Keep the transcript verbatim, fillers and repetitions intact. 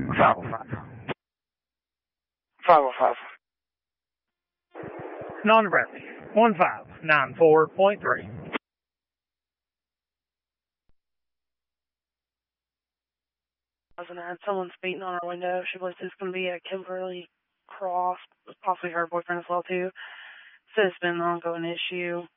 five oh five. five oh five. Non-Nebraska, one five nine four point three. And I had someone beating on our window. She believes it's going to be a Kimberly Cross, possibly her boyfriend as well, too. So it's been an ongoing issue.